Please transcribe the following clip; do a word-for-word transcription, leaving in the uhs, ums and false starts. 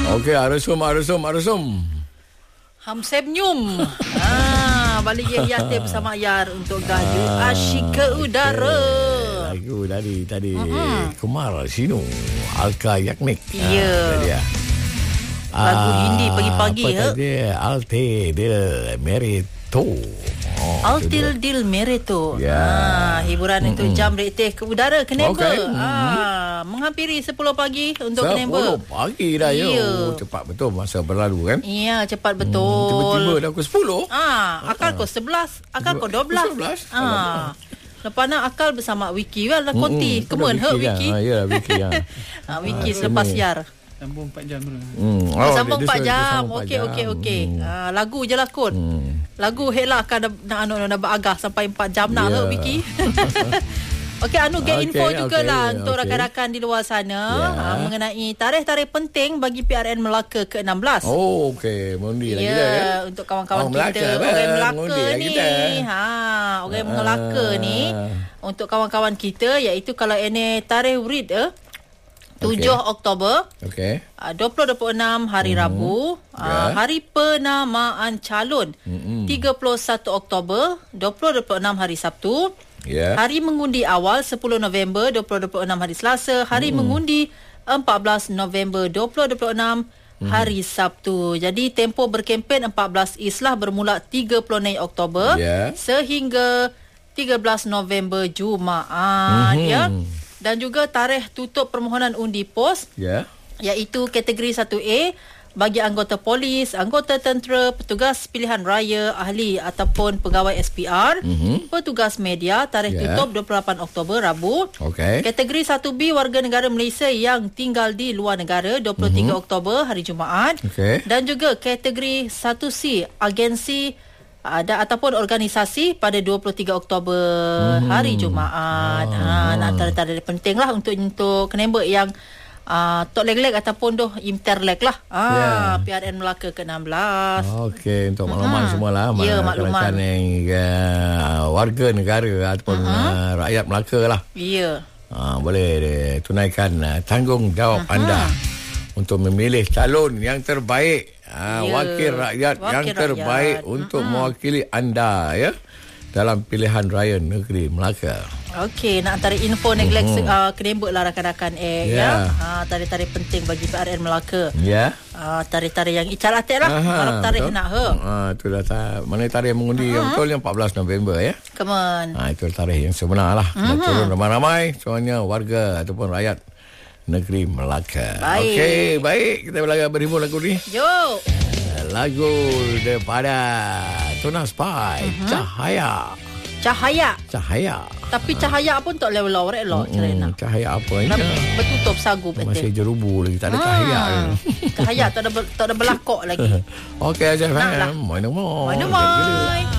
Okey, arusum, arusum, arusum. Hamsemnyum. Ah, balik ya Yati bersama Ayar untuk Gaju ah, Asyik ke Udara. Okay. Lagu tadi tadi uh-huh. Kumar Sinu Alka Yaknik. Ya. Yeah. Ah, lagu ah, Hindi pagi-pagi apa ya. Tadi Alte Dil Merito. Oh, Altil Dil Merito. Ya. Ah, hiburan Mm-mm. itu jam reteh ke udara Keneba. Okay. Ah, menghampiri sepuluh pagi untuk Keneba. sepuluh pagi dah ya. Oh, cepat betul masa berlalu kan? Ya, cepat betul. Hmm, tiba-tiba dah pukul sepuluh. Ah, akal pukul sebelas, akal pukul dua belas. sebelas. Ah. Lepas nak akal bersama Wiki kan lah konti. Mm-mm. Kemen he Wiki. Ha, ya, Wiki ya. Ah, Wiki selepas siar. Sambung empat jam dulu. Hmm. Oh, oh sambung empat jam. Okey okey okey. Hmm. Uh, lagu je lah kot. Hmm. Lagu hela akan nak anu nak beragah sampai empat jam nak yeah. ke Wiki. Okey anu get okay, info jugalah okay, untuk okay. rakan-rakan di luar sana yeah. uh, mengenai tarikh-tarikh penting bagi P R N Melaka ke enam belas. Oh okey, mengundi lagi yeah, dah ya. Untuk kawan-kawan orang kita Melaka, orang Melaka ni. Ha, orang ah. Melaka ni untuk kawan-kawan kita iaitu kalau ini tarikh urid eh tujuh okay. Oktober okay. uh, dua ribu dua puluh enam hari mm-hmm. Rabu yeah. uh, hari penamaan calon mm-hmm. tiga puluh satu Oktober dua ribu dua puluh enam hari Sabtu yeah. hari mengundi awal sepuluh November dua ribu dua puluh enam hari Selasa hari mm. mengundi empat belas November dua ribu dua puluh enam mm. hari Sabtu. Jadi tempoh berkempen empat belas Islah bermula tiga puluh Oktober yeah. sehingga tiga belas November Jumaat mm-hmm. ya. Dan juga tarikh tutup permohonan undi pos yeah. iaitu kategori satu A bagi anggota polis, anggota tentera, petugas pilihan raya, ahli ataupun pegawai S P R, mm-hmm. petugas media, tarikh yeah. tutup dua puluh lapan Oktober Rabu. Okay. Kategori satu B warga negara Malaysia yang tinggal di luar negara dua puluh tiga mm-hmm. Oktober hari Jumaat. Okay. Dan juga kategori satu C agensi ada ataupun organisasi pada dua puluh tiga Oktober hmm. hari Jumaat. Ah. Ha, nak tarikh-tarikh penting lah untuk untuk Keneba yang uh, tok leg-leg ataupun doh imterleg lah. Ah, yeah. P R N Melaka ke enam belas. Okey, untuk makluman uh-huh. semualah. Ya, makluman. Yang uh, warga negara ataupun uh-huh. uh, rakyat Melaka lah. Ya. Uh, boleh uh, tunaikan uh, tanggungjawab uh-huh. anda untuk memilih calon yang terbaik. Ha, ya, wakil rakyat wakil yang terbaik rakyat. Untuk uh-huh. mewakili anda ya dalam pilihan raya negeri Melaka. Okey, nak tarik info neglect uh-huh. uh, Keneba lah rakan-rakan eh yeah. ya. Ha, tarikh-tarikh penting bagi P R N Melaka. Ya. Yeah. Uh, tarikh-tarikh yang ical atik lah. Kalau tarikh nak he. Ha, tu dah ta- mana tarikh mengundi uh-huh. yang betul yang empat belas November ya. Come on. Ha, itu tarikh yang sebenar lah. Uh-huh. Turun ramai-ramai semuanya warga ataupun rakyat negeri Melaka. Okey, baik. Kita belajar berhibur lagu ni. Jom. Lagu daripada Tuna Spy, uh-huh. Cahaya. Cahaya. Cahaya. Tapi cahaya pun tak level lawak elok cerita. Cahaya apa ni? Bertutup sagu betul. Masih jerubu lagi, tak ada cahaya. Cahaya tak ada tak ada berlakok lagi. Okey, Azhar. Mana-mana. Mana-mana.